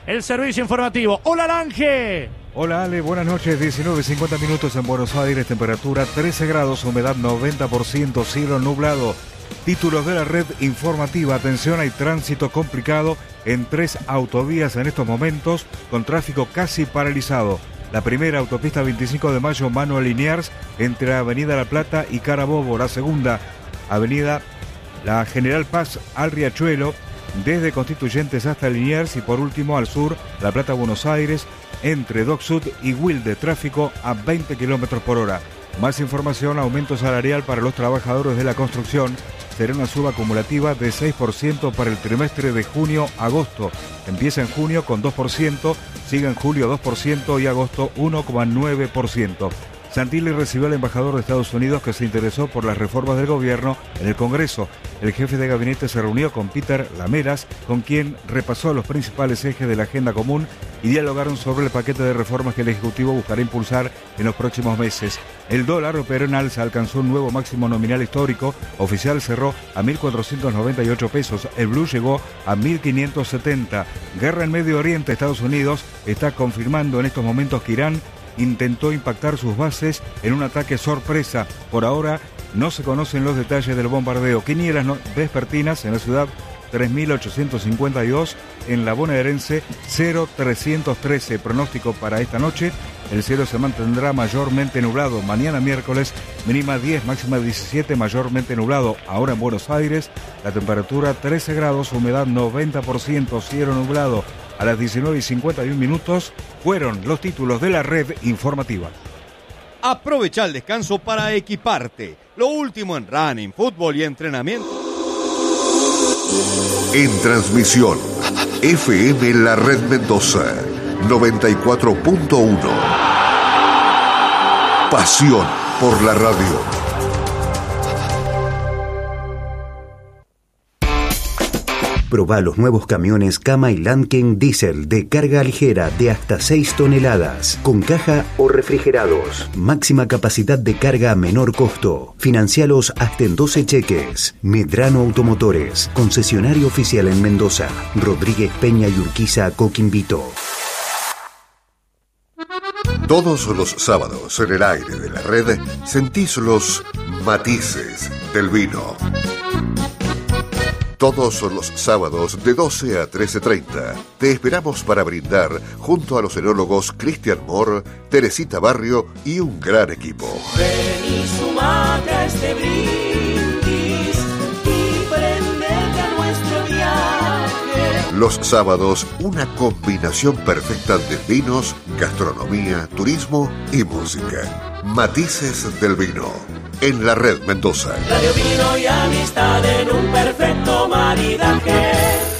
el servicio informativo. ¡Hola, Lange! Hola Ale, buenas noches, 19:50 minutos en Buenos Aires, temperatura 13 grados, humedad 90%, cielo nublado. Títulos de la red informativa, atención, hay tránsito complicado en 3 autovías en estos momentos, con tráfico casi paralizado. La primera, autopista 25 de Mayo, Manuel Liniers, entre Avenida La Plata y Carabobo. La segunda, avenida La General Paz al Riachuelo, desde Constituyentes hasta Liniers. Y por último, al sur, La Plata, Buenos Aires, entre Dock Sud y Wilde, tráfico a 20 km por hora. Más información, aumento salarial para los trabajadores de la construcción. Será una suba acumulativa de 6% para el trimestre de junio-agosto. Empieza en junio con 2%, sigue en julio 2% y agosto 1,9%. Santilli recibió al embajador de Estados Unidos que se interesó por las reformas del gobierno en el Congreso. El jefe de gabinete se reunió con Peter Lameras, con quien repasó los principales ejes de la agenda común y dialogaron sobre el paquete de reformas que el Ejecutivo buscará impulsar en los próximos meses. El dólar operó en alza, alcanzó un nuevo máximo nominal histórico, oficial cerró a 1.498 pesos, el blue llegó a 1.570. Guerra en Medio Oriente, Estados Unidos está confirmando en estos momentos que Irán intentó impactar sus bases en un ataque sorpresa. Por ahora no se conocen los detalles del bombardeo. Quinielas vespertinas en la ciudad 3.852, en la bonaerense 0.313. Pronóstico para esta noche: el cielo se mantendrá mayormente nublado. Mañana miércoles, mínima 10, máxima 17, mayormente nublado. Ahora en Buenos Aires, la temperatura 13 grados, humedad 90%, cielo nublado. A las 19:51 minutos fueron los títulos de la red informativa. Aprovecha el descanso para equiparte. Lo último en running, fútbol y entrenamiento. En transmisión, FM La Red Mendoza, 94.1. Pasión por la radio. Probá los nuevos camiones Kama y Landken Diesel de carga ligera de hasta 6 toneladas, con caja o refrigerados. Máxima capacidad de carga a menor costo. Financialos hasta en 12 cheques. Medrano Automotores, concesionario oficial en Mendoza. Rodríguez Peña y Urquiza, Coquimbito. Todos los sábados en el aire de la red sentís los matices del vino. Todos los sábados de 12 a 13:30 te esperamos para brindar junto a los enólogos Cristian Moore, Teresita Barrio y un gran equipo. Ven y sumate a este brindis y prendete a nuestro viaje. Los sábados, una combinación perfecta de vinos, gastronomía, turismo y música. Matices del vino. En la red Mendoza. Radio, vino y amistad en un perfecto maridaje.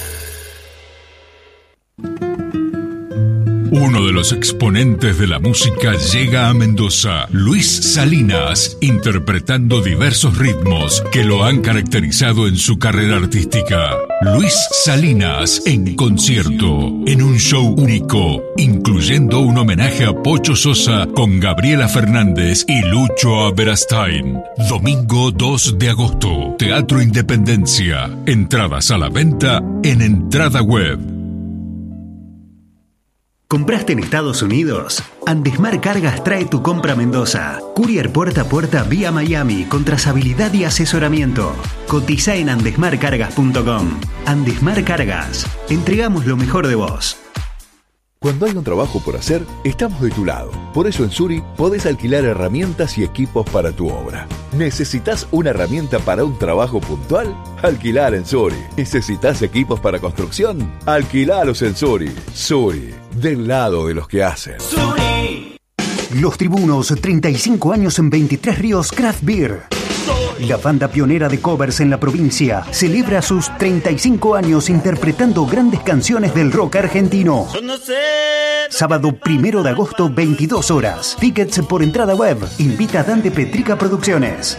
Uno de los exponentes de la música llega a Mendoza, Luis Salinas, interpretando diversos ritmos que lo han caracterizado en su carrera artística. Luis Salinas en concierto, en un show único, incluyendo un homenaje a Pocho Sosa con Gabriela Fernández y Lucho Aberastain. Domingo 2 de agosto, Teatro Independencia. Entradas a la venta en Entrada Web. ¿Compraste en Estados Unidos? Andesmar Cargas trae tu compra a Mendoza. Courier puerta a puerta vía Miami con trazabilidad y asesoramiento. Cotiza en andesmarcargas.com. Andesmar Cargas. Entregamos lo mejor de vos. Cuando hay un trabajo por hacer, estamos de tu lado. Por eso en Suri podés alquilar herramientas y equipos para tu obra. ¿Necesitas una herramienta para un trabajo puntual? Alquilala en Suri. ¿Necesitas equipos para construcción? Alquilalos en Suri. Suri, del lado de los que hacen. Suri. Los Tribunos, 35 años en 23 Ríos Craft Beer. La banda pionera de covers en la provincia celebra sus 35 años interpretando grandes canciones del rock argentino. Sábado 1 de agosto, 22 horas. Tickets por Entrada Web. Invita a Dante Petrica Producciones.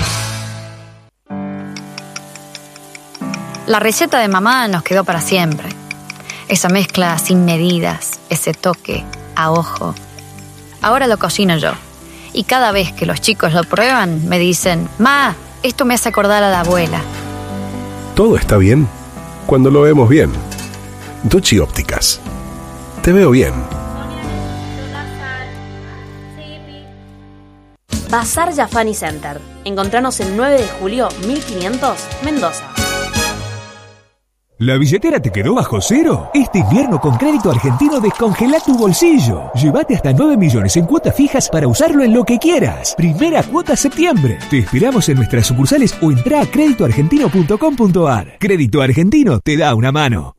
La receta de mamá nos quedó para siempre. Esa mezcla sin medidas, ese toque a ojo. Ahora lo cocino yo. Y cada vez que los chicos lo prueban, me dicen: Ma, esto me hace acordar a la abuela. Todo está bien cuando lo vemos bien. Ducci Ópticas. Te veo bien. Bazar Jafani Center. Encontranos el 9 de julio 1500, Mendoza. ¿La billetera te quedó bajo cero? Este invierno con Crédito Argentino descongela tu bolsillo. Llévate hasta 9 millones en cuotas fijas para usarlo en lo que quieras. Primera cuota septiembre. Te esperamos en nuestras sucursales o entrá a creditoargentino.com.ar. Crédito Argentino te da una mano.